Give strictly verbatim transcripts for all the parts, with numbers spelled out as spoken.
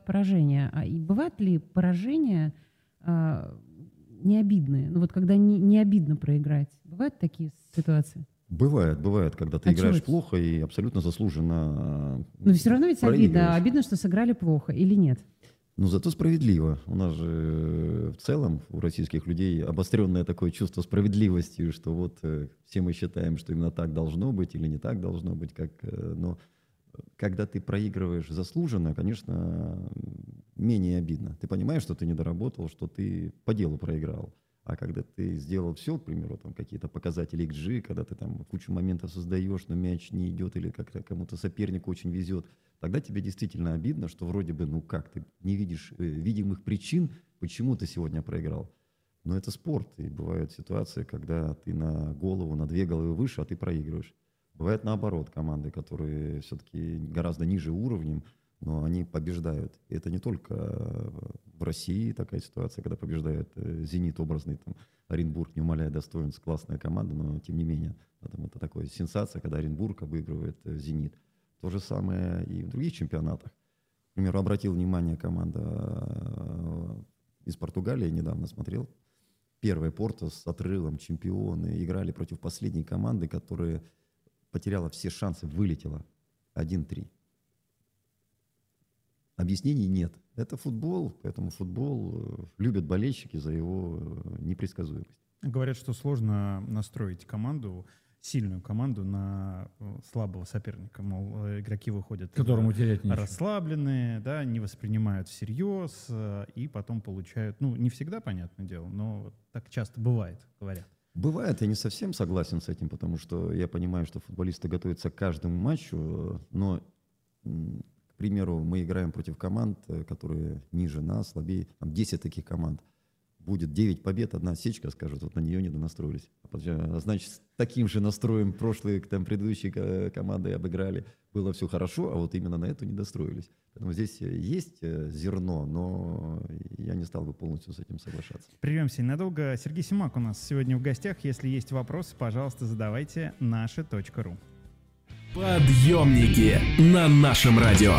бывают поражения. А и бывают ли поражения а, не обидные? Ну вот когда не, не обидно проиграть. Бывают такие ситуации? Бывает, бывает, когда ты а играешь чего? плохо и абсолютно заслуженно Но все равно ведь обидно. Обидно, что сыграли плохо или нет? Но зато справедливо. У нас же в целом у российских людей обостренное такое чувство справедливости, что вот все мы считаем, что именно так должно быть или не так должно быть. Как, но когда ты проигрываешь заслуженно, конечно, менее обидно. Ты понимаешь, что ты не доработал, что ты по делу проиграл. А когда ты сделал все, к примеру, там какие-то показатели икс джи, когда ты там кучу моментов создаешь, но мяч не идет или как-то кому-то сопернику очень везет, тогда тебе действительно обидно, что вроде бы, ну как, ты не видишь э, видимых причин, почему ты сегодня проиграл. Но это спорт, и бывают ситуации, когда ты на голову, на две головы выше, а ты проигрываешь. Бывает наоборот, команды, которые все-таки гораздо ниже уровнем, но они побеждают. И это не только в России такая ситуация, когда побеждает «Зенит» образный, там, Оренбург, не умаляя достоинств, классная команда, но тем не менее, там, это такая сенсация, когда Оренбург обыгрывает «Зенит». То же самое и в других чемпионатах. К примеру, обратил внимание команда из Португалии, недавно смотрел, первая Порто с отрывом, чемпионы, играли против последней команды, которая потеряла все шансы, вылетела один-три. Объяснений нет. Это футбол, поэтому футбол любят болельщики за его непредсказуемость. Говорят, что сложно настроить команду, сильную команду на слабого соперника. Мол, игроки выходят которому терять нечего, расслабленные, да, не воспринимают всерьез и потом получают, ну, не всегда, понятное дело, но так часто бывает, говорят. Бывает, я не совсем согласен с этим, потому что я понимаю, что футболисты готовятся к каждому матчу, но... К примеру, мы играем против команд, которые ниже нас, слабее. Там десять таких команд. Будет девять побед, одна отсечка, скажут, вот на нее не донастроились. А значит, с таким же настроем прошлые, там, предыдущие команды обыграли. Было все хорошо, а вот именно на эту не достроились. Поэтому здесь есть зерно, но я не стал бы полностью с этим соглашаться. Прервемся ненадолго. Сергей Симак у нас сегодня в гостях. Если есть вопросы, пожалуйста, задавайте наше точка ру. Подъемники на нашем радио.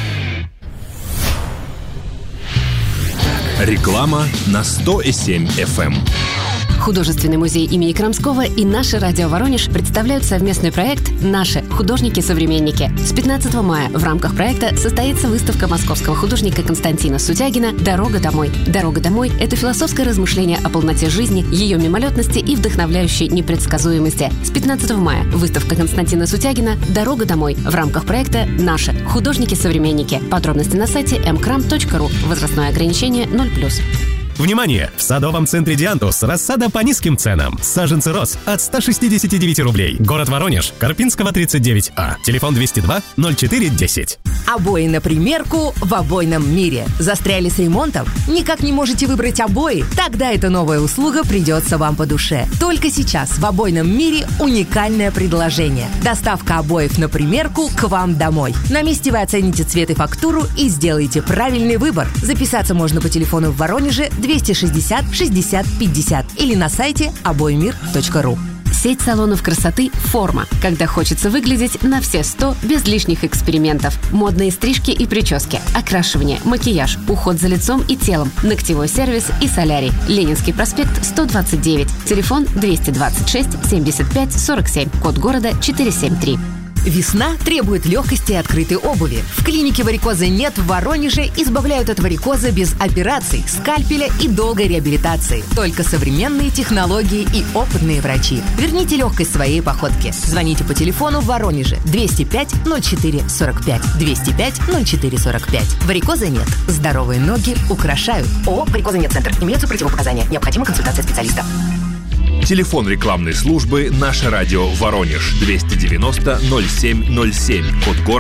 Реклама на сто семь эф эм. Художественный музей имени Крамского и наше радио Воронеж представляют совместный проект «Наши художники-современники». С пятнадцатого мая в рамках проекта состоится выставка московского художника Константина Сутягина «Дорога домой». «Дорога домой» — это философское размышление о полноте жизни, ее мимолетности и вдохновляющей непредсказуемости. С пятнадцатого мая выставка Константина Сутягина «Дорога домой» в рамках проекта «Наши художники-современники». Подробности на сайте эм крам точка ру. Возрастное ограничение ноль плюс. Внимание! В садовом центре «Диантус» рассада по низким ценам. Саженцы роз от ста шестидесяти девяти рублей. Город Воронеж, Карпинского, тридцать девять А. Телефон двести два ноль четыре десять. Обои на примерку в обойном мире. Застряли с ремонтом? Никак не можете выбрать обои? Тогда эта новая услуга придется вам по душе. Только сейчас в обойном мире уникальное предложение. Доставка обоев на примерку к вам домой. На месте вы оцените цвет и фактуру и сделаете правильный выбор. Записаться можно по телефону в Воронеже двести шестьдесят шестьдесят пятьдесят или на сайте обоймир точка ру. Сеть салонов красоты «Форма». Когда хочется выглядеть на все сто без лишних экспериментов. Модные стрижки и прически, окрашивание, макияж, уход за лицом и телом, ногтевой сервис и солярий. Ленинский проспект, сто двадцать девять. Телефон двести двадцать шесть семьдесят пять сорок семь. Код города четыреста семьдесят три. Весна требует легкости и открытой обуви. В клинике «Варикоза нет» в Воронеже избавляют от варикоза без операций, скальпеля и долгой реабилитации. Только современные технологии и опытные врачи. Верните легкость своей походке. Звоните по телефону в Воронеже двести пять ноль четыре сорок пять. двести пять ноль четыре сорок пять. Варикоза нет. Здоровые ноги украшают. ООО «Варикоза нет Центр». Имеются противопоказания. Необходима консультация специалиста. Телефон рекламной службы «Наше радио Воронеж» двести девяносто ноль семь ноль семь. Код города